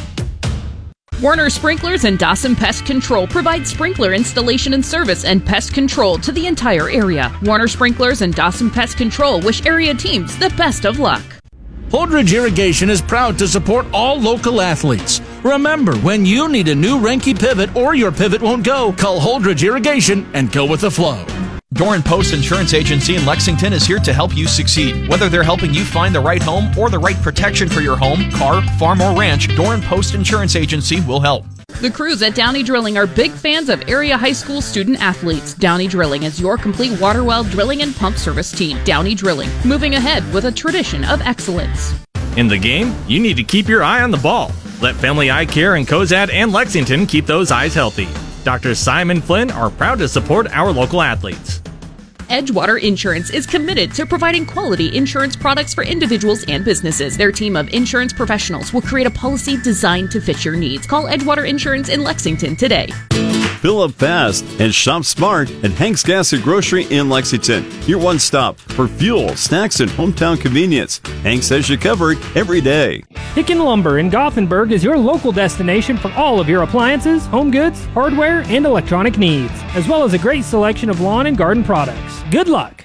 Warner Sprinklers and Dawson Pest Control provide sprinkler installation and service and pest control to the entire area. Warner Sprinklers and Dawson Pest Control wish area teams the best of luck. Holdridge Irrigation is proud to support all local athletes. Remember, when you need a new Renke pivot or your pivot won't go, call Holdridge Irrigation and go with the flow. Doran Post Insurance Agency in Lexington is here to help you succeed. Whether they're helping you find the right home or the right protection for your home, car, farm, or ranch, Doran Post Insurance Agency will help. The crews at Downey Drilling are big fans of area high school student athletes. Downey Drilling is your complete water well drilling and pump service team. Downey Drilling, moving ahead with a tradition of excellence. In the game, you need to keep your eye on the ball. Let Family Eye Care in Cozad and Lexington keep those eyes healthy. Dr. Simon Flynn are proud to support our local athletes. Edgewater Insurance is committed to providing quality insurance products for individuals and businesses. Their team of insurance professionals will create a policy designed to fit your needs. Call Edgewater Insurance in Lexington today. Fill up fast and shop smart at Hank's Gas and Grocery in Lexington. Your one stop for fuel, snacks, and hometown convenience. Hank's has you covered every day. Hicken Lumber in Gothenburg is your local destination for all of your appliances, home goods, hardware, and electronic needs, as well as a great selection of lawn and garden products. Good luck!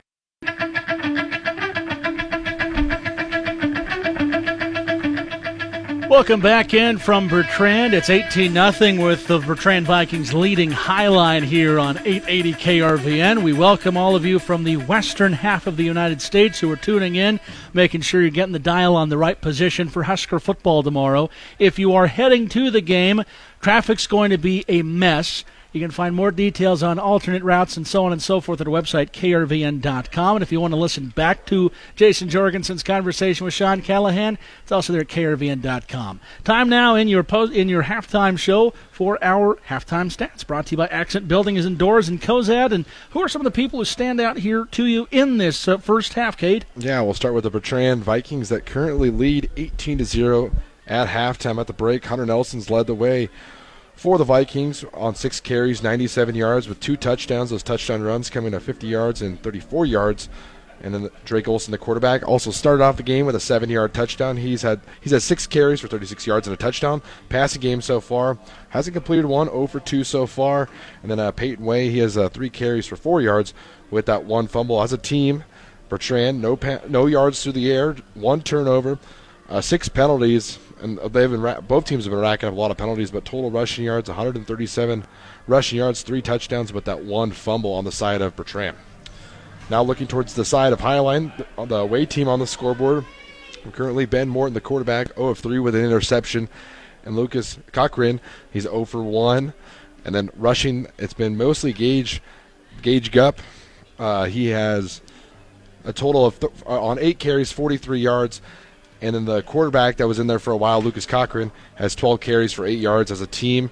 Welcome back in from Bertrand. It's 18-0 with the Bertrand Vikings leading Highline here on 880 KRVN. We welcome all of you from the western half of the United States who are tuning in, making sure you're getting the dial on the right position for Husker football tomorrow. If you are heading to the game, traffic's going to be a mess. You can find more details on alternate routes and so on and so forth at our website, krvn.com. And if you want to listen back to Jason Jorgensen's conversation with Sean Callahan, it's also there at krvn.com. Time now in your halftime show for our halftime stats, brought to you by Accent Buildings and Doors in Cozad. And who are some of the people who stand out here to you in this first half, Kate? Yeah, we'll start with the Bertrand Vikings that currently lead 18-0 at halftime. At the break, Hunter Nelson's led the way for the Vikings on 6 carries, 97 yards with 2 touchdowns. Those touchdown runs coming at 50 yards and 34 yards. And then Drake Olson, the quarterback, also started off the game with a 7-yard touchdown. He's had 6 carries for 36 yards and a touchdown. Passing game so far, hasn't completed one, 0 for 2 so far. And then Peyton Way, he has 3 carries for 4 yards with that 1 fumble. As a team, Bertrand, no yards through the air, 1 turnover, 6 penalties. And both teams have been racking up a lot of penalties, but total rushing yards, 137 rushing yards, 3 touchdowns, but that 1 fumble on the side of Bertrand. Now looking towards the side of Highline, the away team on the scoreboard. Currently Ben Morton, the quarterback, 0 of 3 with an interception. And Lucas Cochran, he's 0 for 1. And then rushing, it's been mostly Gage Gupp. He has a total of on 8 carries, 43 yards. And then the quarterback that was in there for a while, Lucas Cochran, has 12 carries for 8 yards as a team,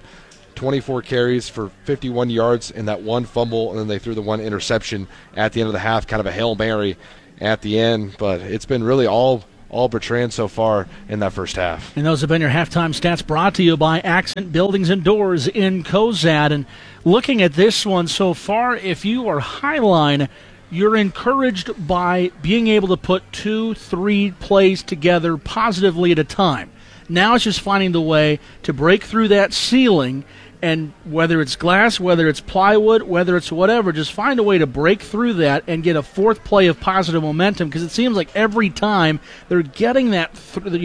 24 carries for 51 yards, and that one fumble, and then they threw the one interception at the end of the half, kind of a Hail Mary at the end. But it's been really all Bertrand so far in that first half. And those have been your halftime stats brought to you by Accent Buildings and Doors in Cozad. And looking at this one so far, if you are Highline, you're encouraged by being able to put 2-3 plays together positively at a time. Now it's just finding the way to break through that ceiling, and whether it's glass, whether it's plywood, whether it's whatever, just find a way to break through that and get a fourth play of positive momentum, because it seems like every time they're getting that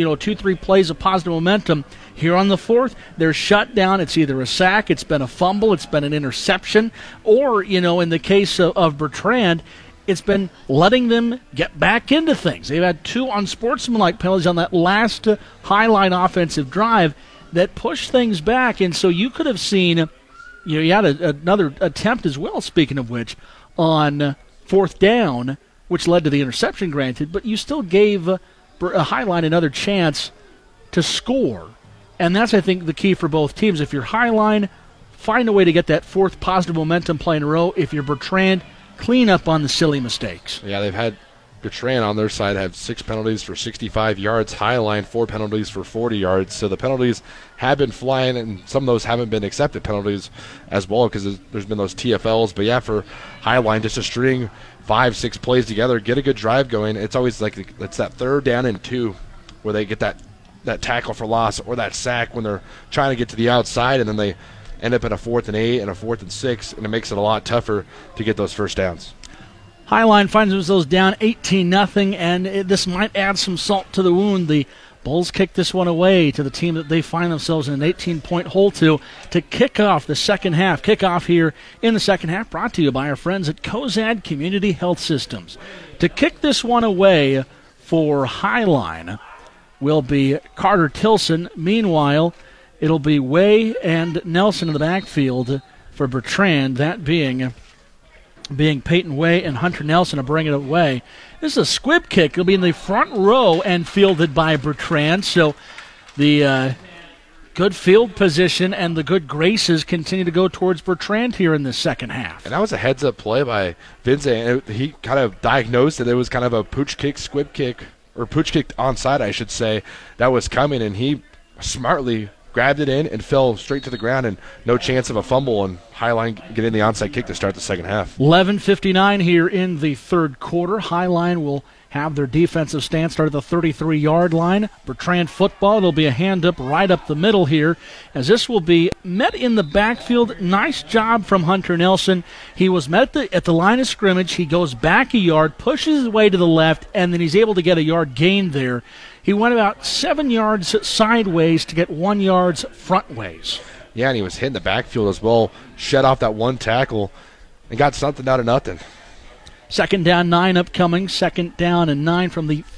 2-3 plays of positive momentum. Here on the fourth, they're shut down. It's either a sack, it's been a fumble, it's been an interception, or, in the case of Bertrand, it's been letting them get back into things. They've had 2 unsportsmanlike penalties on that last Highline offensive drive that pushed things back. And so you could have seen, you had another attempt as well, speaking of which, on fourth down, which led to the interception granted, but you still gave a Highline another chance to score. And that's, I think, the key for both teams. If you're Highline, find a way to get that fourth positive momentum play in a row. If you're Bertrand, clean up on the silly mistakes. Yeah, they've had Bertrand on their side have 6 penalties for 65 yards. Highline 4 penalties for 40 yards. So the penalties have been flying, and some of those haven't been accepted penalties as well, because there's been those TFLs. But yeah, for Highline, just to string 5-6 plays together, get a good drive going. It's always like it's that 3rd down and 2 where they get that tackle for loss or that sack when they're trying to get to the outside, and then they end up at a 4th and 8 and a 4th and 6, and it makes it a lot tougher to get those first downs. Highline finds themselves down 18-0, and this might add some salt to the wound. The Bulls kick this one away to the team that they find themselves in an 18-point hole to kick off the second half. Kickoff here in the second half brought to you by our friends at Cozad Community Health Systems. To kick this one away for Highline will be Carter Tilson. Meanwhile, it'll be Way and Nelson in the backfield for Bertrand, that being Peyton Way and Hunter Nelson to bring it away. This is a squib kick. It'll be in the front row and fielded by Bertrand. So the good field position and the good graces continue to go towards Bertrand here in the second half. And that was a heads-up play by Vince. He kind of diagnosed that it was kind of a pooch kick, squib kick, or pooch kick onside, I should say, that was coming, and he smartly grabbed it in and fell straight to the ground, and no chance of a fumble, and Highline getting the onside kick to start the second half. 11:59 here in the third quarter. Highline will have their defensive stance start at the 33-yard line. Bertrand football. There'll be a hand up right up the middle here, as this will be met in the backfield. Nice job from Hunter Nelson. He was met at the line of scrimmage. He goes back a yard, pushes his way to the left, and then he's able to get a yard gain there. He went about 7 yards sideways to get 1 yard frontways. Yeah, and he was hitting the backfield as well. Shed off that one tackle and got something out of nothing. Second down, 9 upcoming. Second down and 9 from the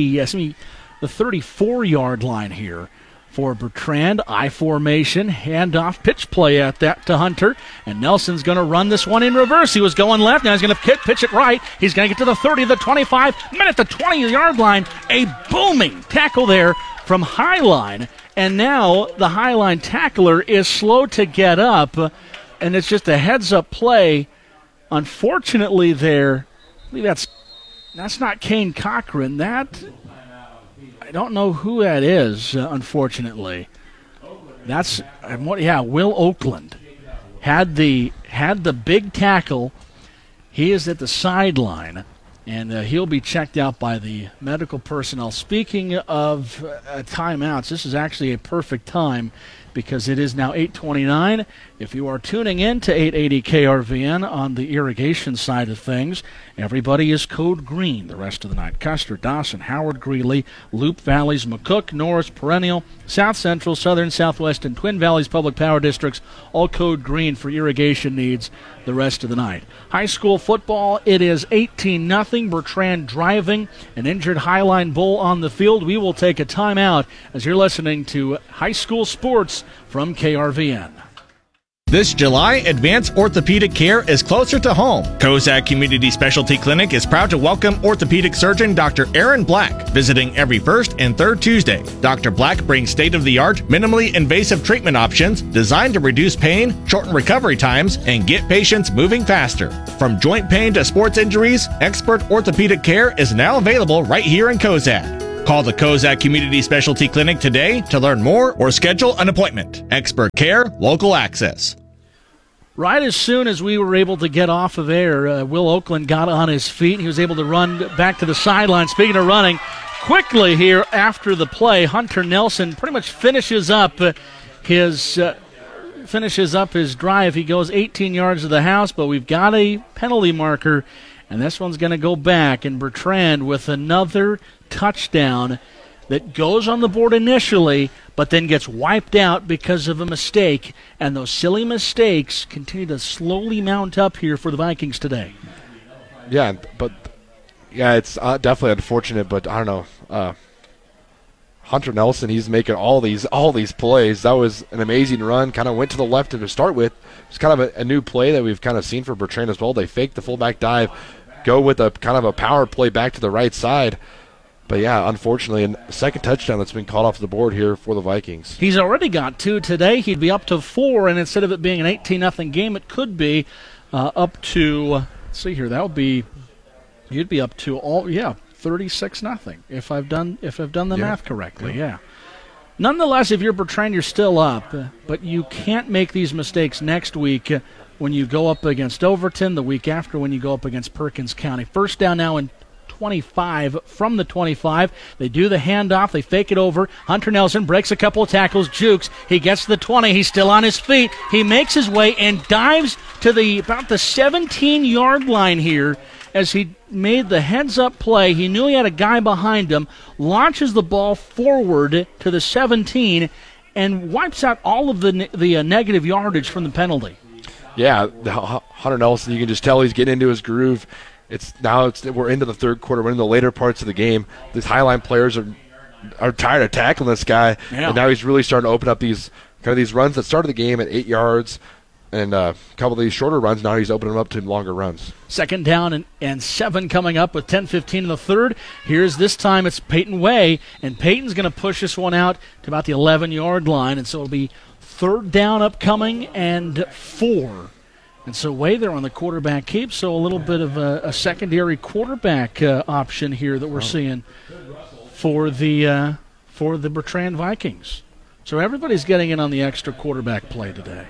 34-yard line here for Bertrand. I formation, handoff, pitch play at that to Hunter. And Nelson's going to run this one in reverse. He was going left. Now he's going to pitch it right. He's going to get to the 30, the 25, at the 20-yard line. A booming tackle there from Highline. And now the Highline tackler is slow to get up. And it's just a heads-up play. Unfortunately there, I believe that's not Kane Cochran. I don't know who that is, unfortunately. That's Will Oakland had the big tackle. He is at the sideline, and he'll be checked out by the medical personnel. Speaking of timeouts, this is actually a perfect time because it is now 8:29. If you are tuning in to 880 KRVN on the irrigation side of things, everybody is code green the rest of the night. Custer, Dawson, Howard, Greeley, Loop Valleys, McCook, Norris, Perennial, South Central, Southern, Southwest, and Twin Valleys Public Power Districts, all code green for irrigation needs the rest of the night. High school football, it is 18-0. Bertrand driving, an injured Highline Bull on the field. We will take a timeout as you're listening to High School Sports from KRVN. This July, advanced orthopedic care is closer to home. Cozad Community Specialty Clinic is proud to welcome orthopedic surgeon Dr. Aaron Black, visiting every first and third Tuesday. Dr. Black brings state-of-the-art, minimally invasive treatment options designed to reduce pain, shorten recovery times, and get patients moving faster. From joint pain to sports injuries, expert orthopedic care is now available right here in Cozad. Call the Cozad Community Specialty Clinic today to learn more or schedule an appointment. Expert care, local access. Right as soon as we were able to get off of air, Will Oakland got on his feet. He was able to run back to the sideline. Speaking of running, quickly here after the play, Hunter Nelson pretty much finishes up his drive. He goes 18 yards to the house, but we've got a penalty marker, and this one's going to go back. And Bertrand with another touchdown that goes on the board initially, but then gets wiped out because of a mistake. And those silly mistakes continue to slowly mount up here for the Vikings today. Yeah, it's definitely unfortunate, but I don't know. Hunter Nelson, he's making all these plays. That was an amazing run. Kind of went to the left to start with. It's kind of a new play that we've kind of seen for Bertrand as well. They fake the fullback dive, go with a kind of a power play back to the right side. But, yeah, unfortunately, a second touchdown that's been called off the board here for the Vikings. He's already got 2 today. He'd be up to 4, and instead of it being an 18-0 game, it could be up to, let's see here, you'd be up to 36-0 if I've done the math correctly. Yeah. Nonetheless, if you're Bertrand, you're still up, but you can't make these mistakes next week when you go up against Overton, the week after when you go up against Perkins County. First down now in 25 from the 25. They do the handoff. They fake it over. Hunter Nelson breaks a couple of tackles, jukes. He gets to the 20. He's still on his feet. He makes his way and dives to about the 17-yard line here as he made the heads-up play. He knew he had a guy behind him, launches the ball forward to the 17, and wipes out all of the negative yardage from the penalty. Yeah, Hunter Nelson, you can just tell he's getting into his groove. We're into the third quarter. We're in the later parts of the game. These Highline players are tired of tackling this guy, and now he's really starting to open up these runs that started the game at 8 yards, and a couple of these shorter runs. Now he's opening them up to longer runs. Second down and 7 coming up with 10:15 in the third. Here's this time it's Peyton Way, and Peyton's going to push this one out to about the 11-yard line, and so it'll be third down upcoming and 4. And so Way there on the quarterback keep, so a little bit of a secondary quarterback option here that we're seeing for the Bertrand Vikings. So everybody's getting in on the extra quarterback play today.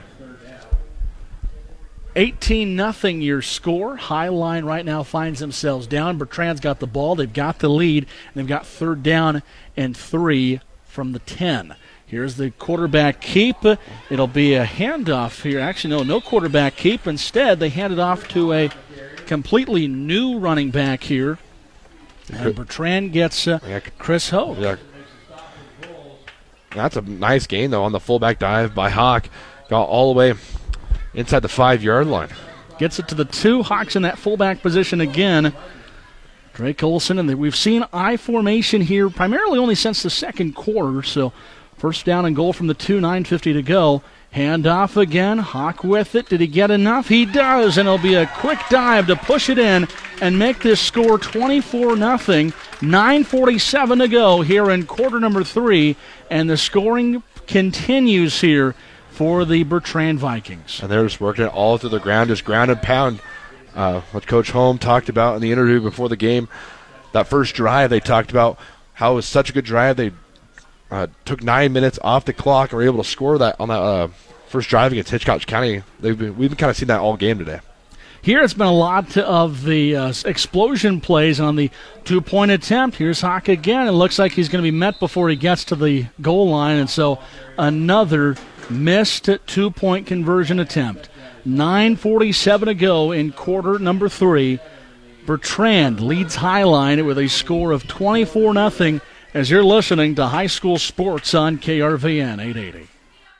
18-0 your score. Highline right now finds themselves down. Bertrand's got the ball. They've got the lead. And they've got third down and 3 from the 10. Here's the quarterback keep. It'll be a handoff here. Actually, no quarterback keep. Instead, they hand it off to a completely new running back here. And Bertrand gets Chris Hogue. Yeah. That's a nice gain, though, on the fullback dive by Hawk. Got all the way inside the 5-yard line. Gets it to the 2. Hawks in that fullback position again. Drake Olson, and we've seen I formation here primarily only since the second quarter, so first down and goal from the 2, 9:50 to go. Handoff again. Hawk with it. Did he get enough? He does, and it'll be a quick dive to push it in and make this score 24-0. 9:47 to go here in quarter number 3, and the scoring continues here for the Bertrand Vikings. And they're just working it all through the ground, just ground and pound. What Coach Holm talked about in the interview before the game, that first drive they talked about how it was such a good drive. They took 9 minutes off the clock and were able to score that on that first drive against Hitchcock County. We've been kind of seeing that all game today. Here it's been a lot of the explosion plays on the 2-point attempt. Here's Hawk again. It looks like he's going to be met before he gets to the goal line, and so another missed 2-point conversion attempt. 9:47 to go in quarter number 3. Bertrand leads Highline with a score of 24-0 as you're listening to High School Sports on KRVN 880.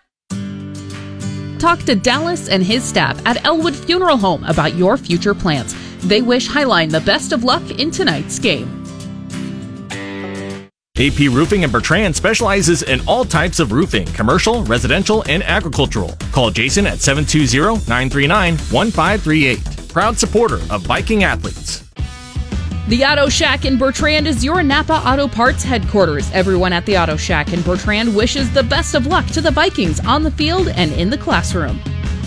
Talk to Dallas and his staff at Elwood Funeral Home about your future plans. They wish Highline the best of luck in tonight's game. AP Roofing in Bertrand specializes in all types of roofing, commercial, residential, and agricultural. Call Jason at 720-939-1538. Proud supporter of Viking athletes. The Auto Shack in Bertrand is your Napa Auto Parts headquarters. Everyone at the Auto Shack in Bertrand wishes the best of luck to the Vikings on the field and in the classroom.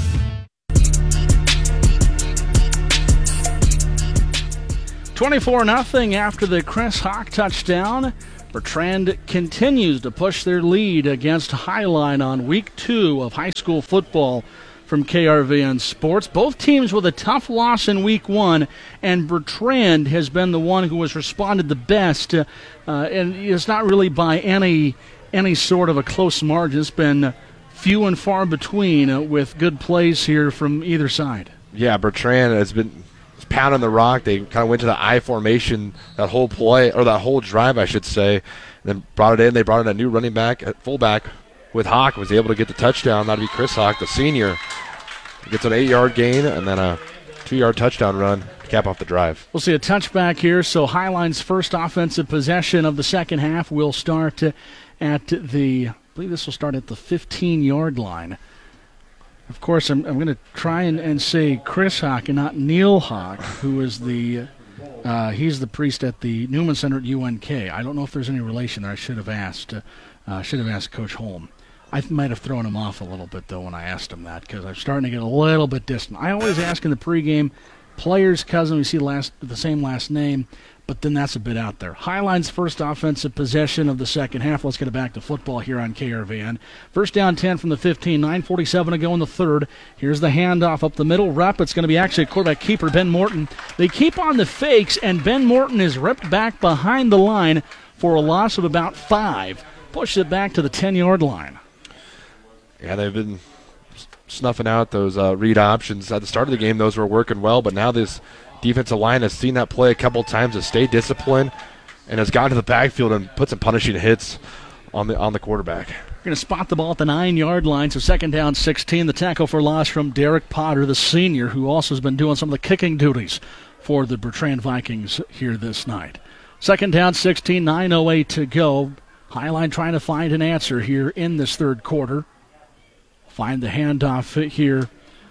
24-0 after the Chris Hawk touchdown. Bertrand continues to push their lead against Highline on week 2 of high school football from KRVN Sports. Both teams with a tough loss in week 1, and Bertrand has been the one who has responded the best, and it's not really by any sort of a close margin. It's been few and far between with good plays here from either side. Yeah, Bertrand has been pounding the rock. They kind of went to the I formation that whole play, or that whole drive, I should say, and then brought it in. They brought in a new running back at fullback with Hawk, was able to get the touchdown. That'd be Chris Hawk, the senior. Gets an 8-yard gain and then a 2-yard touchdown run to cap off the drive. We'll see a touchback here. So Highline's first offensive possession of the second half will start at the, I believe this will start at the 15-yard line. Of course, I'm going to try and say Chris Hawk and not Neil Hawk, who is he's the priest at the Newman Center at UNK. I don't know if there's any relation there. I should have asked Coach Holm. I might have thrown him off a little bit, though, when I asked him that, because I'm starting to get a little bit distant. I always ask in the pregame, player's cousin, we see the same last name, but then that's a bit out there. Highline's first offensive possession of the second half. Let's get it back to football here on KRVN. First down 10 from the 15, 9:47 to go in the third. Here's the handoff up the middle. Rep, it's going to be actually a quarterback keeper, Ben Morton. They keep on the fakes, and Ben Morton is ripped back behind the line for a loss of about 5. Push it back to the 10-yard line. Yeah, they've been snuffing out those read options. At the start of the game, those were working well, but now this defensive line has seen that play a couple times, has stayed disciplined, and has gotten to the backfield and put some punishing hits on the quarterback. We're going to spot the ball at the 9-yard line, so second down 16. The tackle for loss from Derek Potter, the senior, who also has been doing some of the kicking duties for the Bertrand Vikings here this night. Second down 16, 9:08 to go. Highline trying to find an answer here in this third quarter. Find the handoff here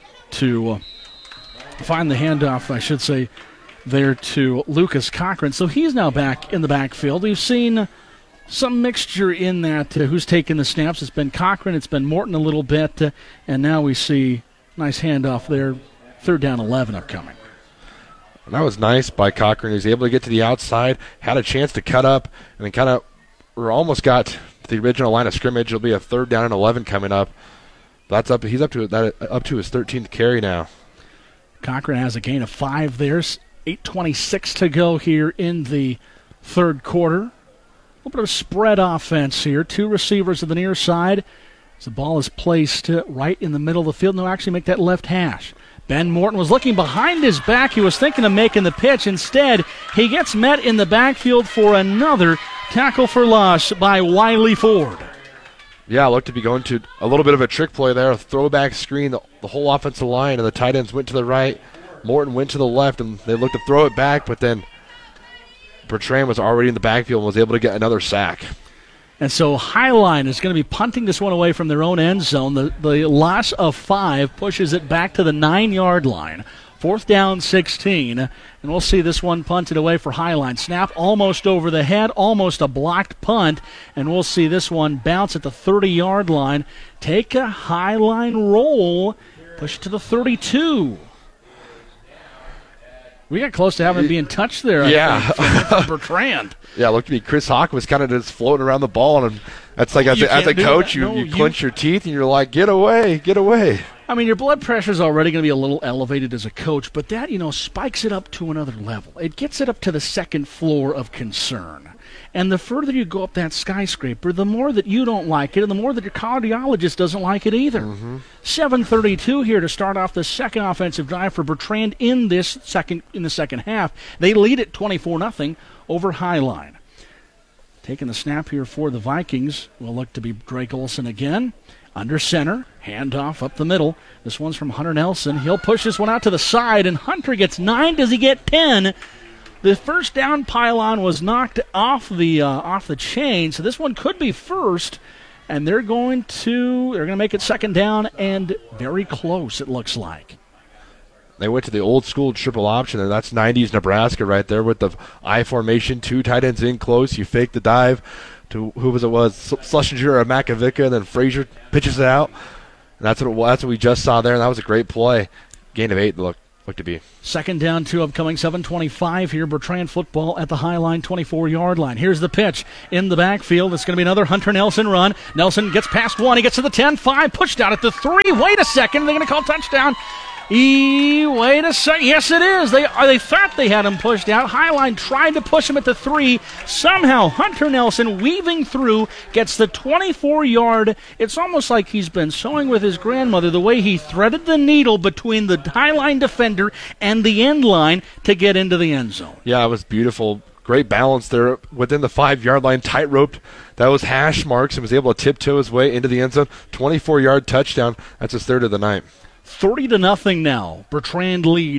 I should say, there to Lucas Cochran. So he's now back in the backfield. We've seen some mixture in that who's taken the snaps. It's been Cochran, it's been Morton a little bit, and now we see nice handoff there. Third down 11 upcoming. And that was nice by Cochran. He was able to get to the outside, had a chance to cut up, and then kind of almost got to the original line of scrimmage. It'll be a third down and 11 coming up. That's up. He's up to his 13th carry now. Cochran has a gain of 5 there. 8:26 to go here in the third quarter. A little bit of spread offense here. 2 receivers to the near side. As the ball is placed right in the middle of the field. No, actually make that left hash. Ben Morton was looking behind his back. He was thinking of making the pitch. Instead, he gets met in the backfield for another tackle for loss by Wiley Ford. Yeah, looked to be going to a little bit of a trick play there, a throwback screen. The whole offensive line and the tight ends went to the right. Morton went to the left, and they looked to throw it back, but then Bertrand was already in the backfield and was able to get another sack. And so Highline is going to be punting this one away from their own end zone. The loss of 5 pushes it back to the 9-yard line. Fourth down 16, and we'll see this one punted away for Highline. Snap almost over the head, almost a blocked punt, and we'll see this one bounce at the 30-yard line. Take a Highline roll, push it to the 32. We got close to having it being touched there, I think, from Bertrand. Yeah, look at me. Chris Hawk was kind of just floating around the ball, and that's like as a coach, you clench your teeth, and you're like, get away, get away. I mean, your blood pressure is already going to be a little elevated as a coach, but that, spikes it up to another level. It gets it up to the second floor of concern. And the further you go up that skyscraper, the more that you don't like it, and the more that your cardiologist doesn't like it either. 7:32 here to start off the second offensive drive for Bertrand in the second half. They lead it 24-0 over Highline. Taking the snap here for the Vikings will look to be Drake Olson again. Under center, handoff up the middle. This one's from Hunter Nelson. He'll push this one out to the side, and Hunter gets 9. Does he get 10? The first down pylon was knocked off the chain, so this one could be first. And they're going to make it second down and very close, it looks like. They went to the old school triple option, and that's 90s Nebraska right there with the I formation, 2 tight ends in close. You fake the dive to who was Schlesinger or Makovica, and then Frazier pitches it out. And that's what we just saw there, and that was a great play. Gain of 8 look to be. Second down, 2 upcoming, 7:25 here. Bertrand football at the high line, 24-yard line. Here's the pitch in the backfield. It's going to be another Hunter Nelson run. Nelson gets past 1. He gets to the 10, 5, pushed out at the 3. Wait a second. They're going to call touchdown. Wait a second. Yes, it is. They thought they had him pushed out. Highline tried to push him at the 3. Somehow Hunter Nelson, weaving through, gets the 24-yard. It's almost like he's been sewing with his grandmother, the way he threaded the needle between the highline defender and the end line to get into the end zone. Yeah, it was beautiful. Great balance there within the 5-yard line, tight-roped. That was hash marks and was able to tiptoe his way into the end zone. 24-yard touchdown. That's his third of the night. 30-0 now. Bertrand lead